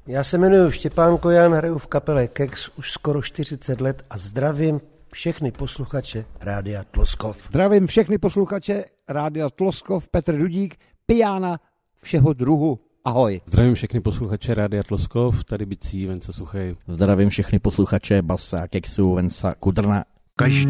Já se jmenuji Štěpán Kojan, hraju v kapele Kex už skoro 40 let a zdravím všechny posluchače Rádia Tloskov. Zdravím všechny posluchače Rádia Tloskov, Petr Dudík, pijána všeho druhu. Ahoj. Zdravím všechny posluchače Rádia Tloskov, tady Bicí, Venca Suchej. Zdravím všechny posluchače Basa, Kexu, Venca Kudrna. Každý